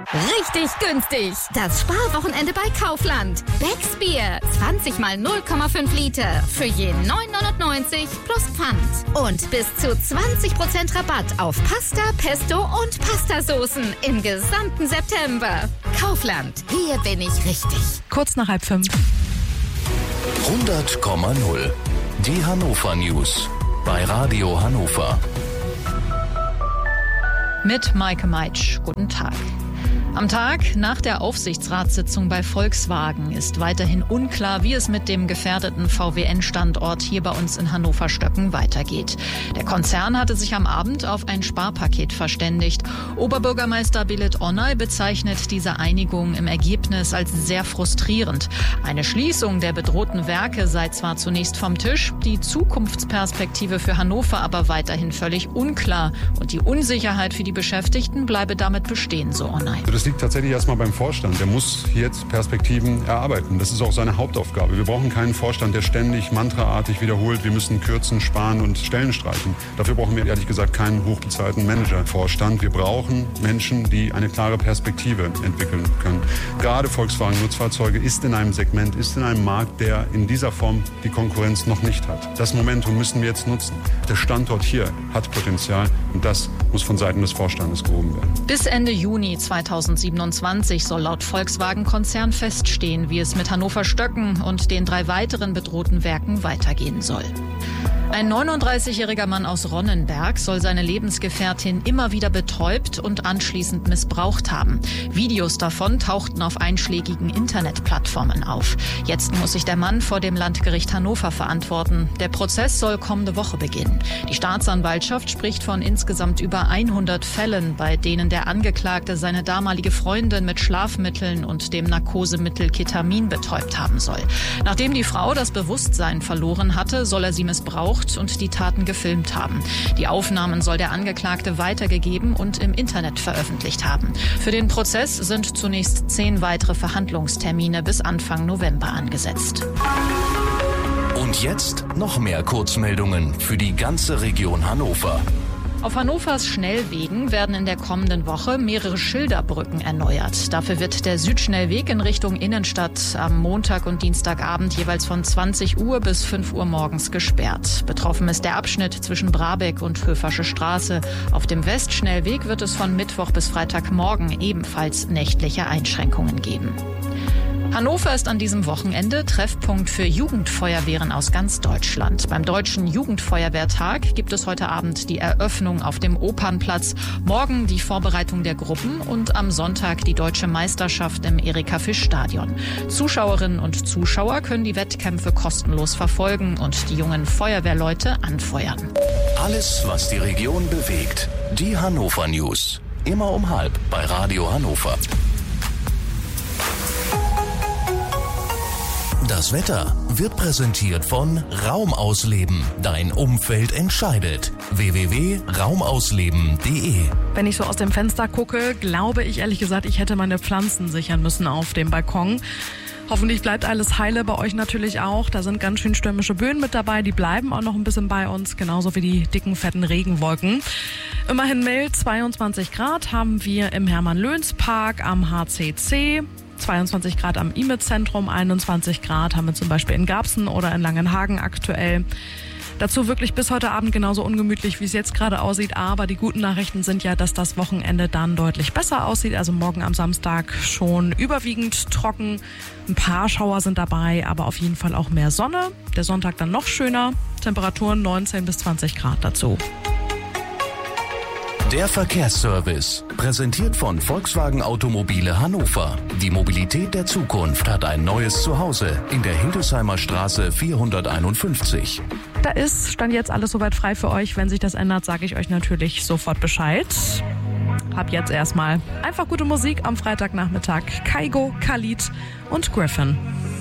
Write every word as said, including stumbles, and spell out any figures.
Richtig günstig. Das Sparwochenende bei Kaufland. Becks Bier. zwanzig mal null Komma fünf Liter. Für je neun neunundneunzig plus Pfand. Und bis zu zwanzig Prozent Rabatt auf Pasta, Pesto und Pastasoßen im gesamten September. Kaufland. Hier bin ich richtig. Kurz nach halb fünf. hundert Komma null. Die Hannover News. Bei Radio Hannover. Mit Maike Meitsch. Guten Tag. Am Tag nach der Aufsichtsratssitzung bei Volkswagen ist weiterhin unklar, wie es mit dem gefährdeten V W N-Standort hier bei uns in Hannover-Stöcken weitergeht. Der Konzern hatte sich am Abend auf ein Sparpaket verständigt. Oberbürgermeister Belit Onay bezeichnet diese Einigung im Ergebnis als sehr frustrierend. Eine Schließung der bedrohten Werke sei zwar zunächst vom Tisch, die Zukunftsperspektive für Hannover aber weiterhin völlig unklar. Und die Unsicherheit für die Beschäftigten bleibe damit bestehen, so Onay. Das liegt tatsächlich erstmal beim Vorstand. Der muss jetzt Perspektiven erarbeiten. Das ist auch seine Hauptaufgabe. Wir brauchen keinen Vorstand, der ständig mantraartig wiederholt, wir müssen kürzen, sparen und Stellen streichen. Dafür brauchen wir ehrlich gesagt keinen hochbezahlten Managervorstand. Wir brauchen Menschen, die eine klare Perspektive entwickeln können. Gerade Volkswagen Nutzfahrzeuge ist in einem Segment, ist in einem Markt, der in dieser Form die Konkurrenz noch nicht hat. Das Momentum müssen wir jetzt nutzen. Der Standort hier hat Potenzial und das muss von Seiten des Vorstandes gehoben werden. Bis Ende Juni zweitausendsiebenundzwanzig soll laut Volkswagen-Konzern feststehen, wie es mit Hannover-Stöcken und den drei weiteren bedrohten Werken weitergehen soll. Ein neununddreißigjähriger Mann aus Ronnenberg soll seine Lebensgefährtin immer wieder betäubt und anschließend missbraucht haben. Videos davon tauchten auf einschlägigen Internetplattformen auf. Jetzt muss sich der Mann vor dem Landgericht Hannover verantworten. Der Prozess soll kommende Woche beginnen. Die Staatsanwaltschaft spricht von insgesamt über hundert Fällen, bei denen der Angeklagte seine damalige Freundin mit Schlafmitteln und dem Narkosemittel Ketamin betäubt haben soll. Nachdem die Frau das Bewusstsein verloren hatte, soll er sie missbraucht und die Taten gefilmt haben. Die Aufnahmen soll der Angeklagte weitergegeben und im Internet veröffentlicht haben. Für den Prozess sind zunächst zehn weitere Verhandlungstermine bis Anfang November angesetzt. Und jetzt noch mehr Kurzmeldungen für die ganze Region Hannover. Auf Hannovers Schnellwegen werden in der kommenden Woche mehrere Schilderbrücken erneuert. Dafür wird der Südschnellweg in Richtung Innenstadt am Montag und Dienstagabend jeweils von zwanzig Uhr bis fünf Uhr morgens gesperrt. Betroffen ist der Abschnitt zwischen Brabeck und Höfersche Straße. Auf dem Westschnellweg wird es von Mittwoch bis Freitagmorgen ebenfalls nächtliche Einschränkungen geben. Hannover ist an diesem Wochenende Treffpunkt für Jugendfeuerwehren aus ganz Deutschland. Beim Deutschen Jugendfeuerwehrtag gibt es heute Abend die Eröffnung auf dem Opernplatz, morgen die Vorbereitung der Gruppen und am Sonntag die deutsche Meisterschaft im Erika-Fisch-Stadion. Zuschauerinnen und Zuschauer können die Wettkämpfe kostenlos verfolgen und die jungen Feuerwehrleute anfeuern. Alles, was die Region bewegt. Die Hannover News. Immer um halb bei Radio Hannover. Das Wetter wird präsentiert von Raumausleben. Dein Umfeld entscheidet. w w w punkt raumausleben punkt d e. Wenn ich so aus dem Fenster gucke, glaube ich ehrlich gesagt, ich hätte meine Pflanzen sichern müssen auf dem Balkon. Hoffentlich bleibt alles heile, bei euch natürlich auch. Da sind ganz schön stürmische Böen mit dabei, die bleiben auch noch ein bisschen bei uns, genauso wie die dicken, fetten Regenwolken. Immerhin mild, zweiundzwanzig Grad haben wir im Hermann-Löns-Park am H C C. zweiundzwanzig Grad am I M E-Zentrum, einundzwanzig Grad haben wir zum Beispiel in Garbsen oder in Langenhagen aktuell. Dazu wirklich bis heute Abend genauso ungemütlich, wie es jetzt gerade aussieht. Aber die guten Nachrichten sind ja, dass das Wochenende dann deutlich besser aussieht. Also morgen am Samstag schon überwiegend trocken. Ein paar Schauer sind dabei, aber auf jeden Fall auch mehr Sonne. Der Sonntag dann noch schöner. Temperaturen neunzehn bis zwanzig Grad dazu. Der Verkehrsservice, präsentiert von Volkswagen Automobile Hannover. Die Mobilität der Zukunft hat ein neues Zuhause in der Hildesheimer Straße vierhunderteinundfünfzig. Da ist, stand jetzt alles soweit frei für euch. Wenn sich das ändert, sage ich euch natürlich sofort Bescheid. Hab jetzt erstmal einfach gute Musik am Freitagnachmittag. Kaigo, Khalid und Griffin.